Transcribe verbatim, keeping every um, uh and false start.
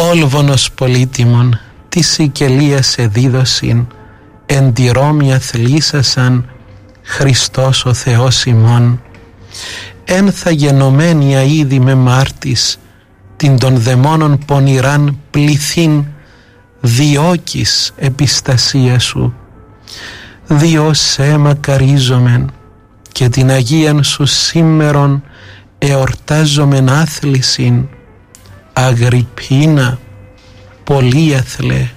όλβονος πολύτιμον της Σικελίας εδίδωσιν, εν τη Ρώμη αθλήσασαν Χριστός ο Θεός ημών. Εν θα γενομένια ήδη με μάρτης την των δαιμόνων πονηράν πληθύν διώκεις επιστασία σου. Διό σε μακαρίζομεν και την Αγίαν σου σήμερον εορτάζομεν άθλησιν. Αγρυππίνα, πολύ αθλέ,